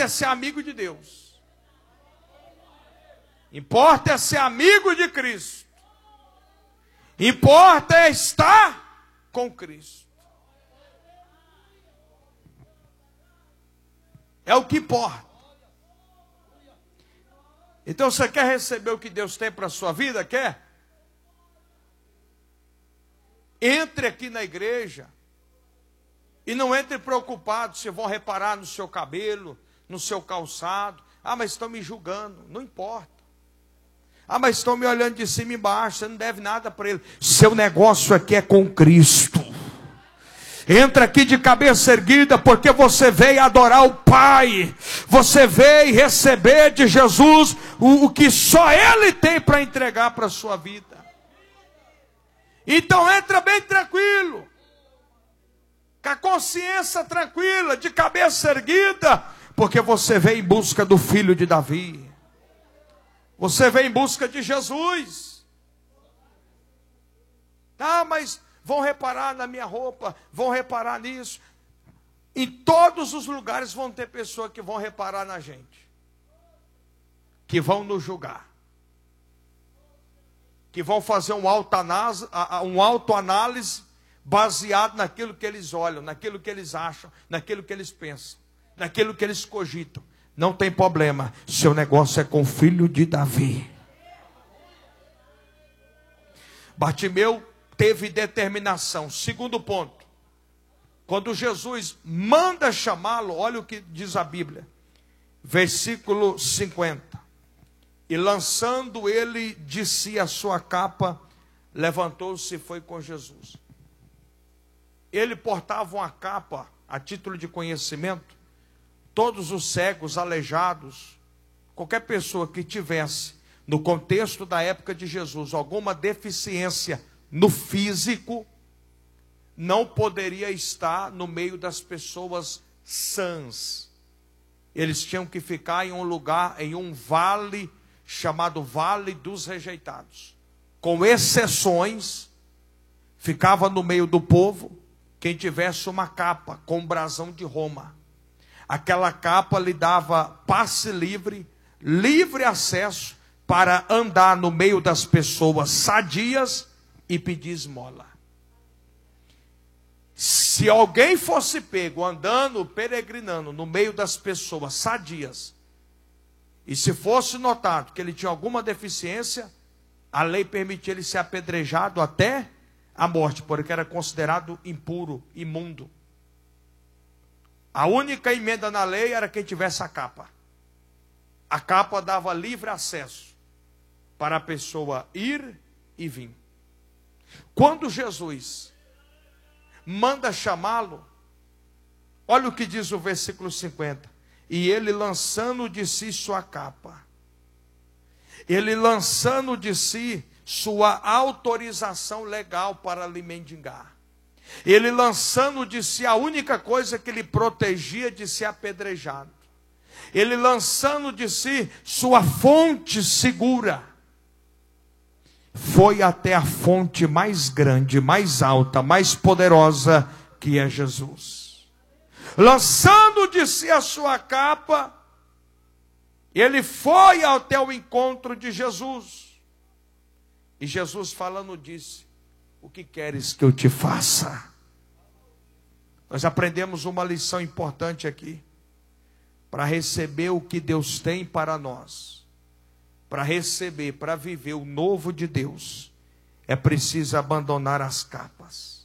é ser amigo de Deus. Importa é ser amigo de Cristo. Importa é estar com Cristo. É o que importa. Então você quer receber o que Deus tem para a sua vida? Quer? Entre aqui na igreja e não entre preocupado se vão reparar no seu cabelo, no seu calçado. Ah, mas estão me julgando. Não importa. Ah, mas estão me olhando de cima e embaixo. Você não deve nada para ele. Seu negócio aqui é com Cristo. Entra aqui de cabeça erguida, porque você veio adorar o Pai. Você veio receber de Jesus o que só Ele tem para entregar para a sua vida. Então entra bem tranquilo, com a consciência tranquila, de cabeça erguida, porque você veio em busca do filho de Davi. Você veio em busca de Jesus. Ah, mas vão reparar na minha roupa, vão reparar nisso. Em todos os lugares vão ter pessoas que vão reparar na gente, que vão nos julgar, que vão fazer um autoanálise baseado naquilo que eles olham, naquilo que eles acham, naquilo que eles pensam, naquilo que eles cogitam. Não tem problema, seu negócio é com o filho de Davi. Bartimeu teve determinação. Segundo ponto, quando Jesus manda chamá-lo, olha o que diz a Bíblia, versículo 50. E lançando ele de si a sua capa, levantou-se e foi com Jesus. Ele portava uma capa, a título de conhecimento. Todos os cegos, aleijados, qualquer pessoa que tivesse, no contexto da época de Jesus, alguma deficiência no físico, não poderia estar no meio das pessoas sãs. Eles tinham que ficar em um lugar, em um vale, chamado Vale dos Rejeitados. Com exceções, ficava no meio do povo quem tivesse uma capa com um brasão de Roma. Aquela capa lhe dava passe livre, livre acesso para andar no meio das pessoas sadias e pedir esmola. Se alguém fosse pego andando, peregrinando no meio das pessoas sadias, e se fosse notado que ele tinha alguma deficiência, a lei permitia ele ser apedrejado até a morte, porque era considerado impuro, imundo. A única emenda na lei era quem tivesse a capa. A capa dava livre acesso para a pessoa ir e vir. Quando Jesus manda chamá-lo, olha o que diz o versículo 50. E ele lançando de si sua capa, ele lançando de si sua autorização legal para lhe mendigar, ele lançando de si a única coisa que lhe protegia de ser apedrejado, ele lançando de si sua fonte segura, foi até a fonte mais grande, mais alta, mais poderosa, que é Jesus. Lançando de si a sua capa, ele foi até o encontro de Jesus. E Jesus falando disse: o que queres que eu te faça? Nós aprendemos uma lição importante aqui. Para receber o que Deus tem para nós, para receber, para viver o novo de Deus, é preciso abandonar as capas.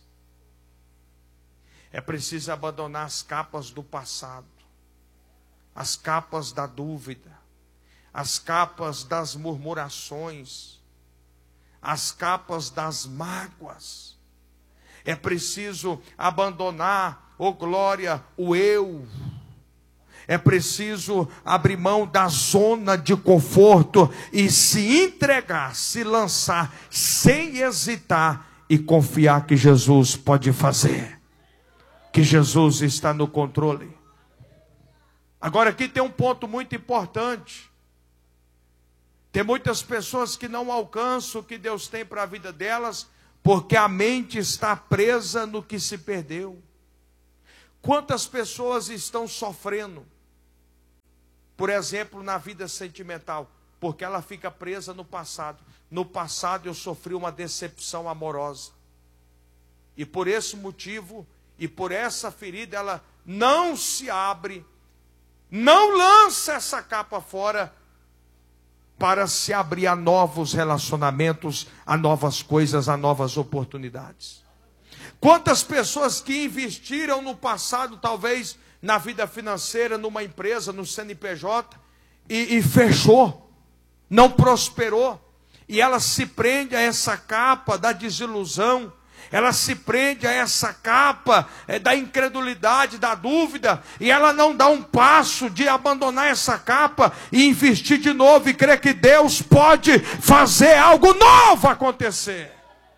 É preciso abandonar as capas do passado, as capas da dúvida, as capas das murmurações, as capas das mágoas. É preciso abandonar, oh glória, o eu. É preciso abrir mão da zona de conforto e se entregar, se lançar, sem hesitar e confiar que Jesus pode fazer. Que Jesus está no controle. Agora aqui tem um ponto muito importante. Tem muitas pessoas que não alcançam o que Deus tem para a vida delas, porque a mente está presa no que se perdeu. Quantas pessoas estão sofrendo Por exemplo, na vida sentimental, porque ela fica presa no passado. No passado eu sofri uma decepção amorosa. E por esse motivo, e por essa ferida, ela não se abre, não lança essa capa fora, para se abrir a novos relacionamentos, a novas coisas, a novas oportunidades. Quantas pessoas que investiram no passado, talvez na vida financeira, numa empresa, no CNPJ, e fechou, não prosperou, e ela se prende a essa capa da desilusão, ela se prende a essa capa da incredulidade, da dúvida, e ela não dá um passo de abandonar essa capa e investir de novo e crer que Deus pode fazer algo novo acontecer.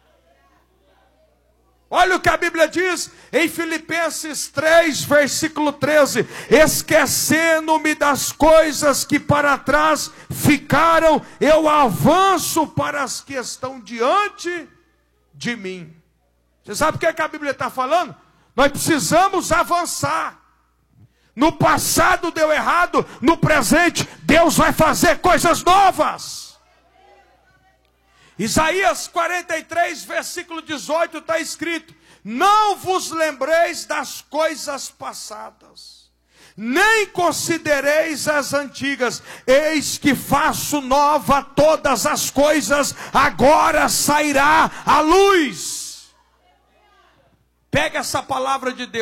Olha o que a Bíblia diz em Filipenses 3, versículo 13: esquecendo-me das coisas que para trás ficaram, eu avanço para as que estão diante de mim. Você sabe o que a Bíblia está falando? Nós precisamos avançar. No passado deu errado, no presente Deus vai fazer coisas novas. Isaías 43, versículo 18 está escrito: não vos lembreis das coisas passadas, nem considereis as antigas, eis que faço nova todas as coisas, agora sairá a luz. Pega essa palavra de Deus.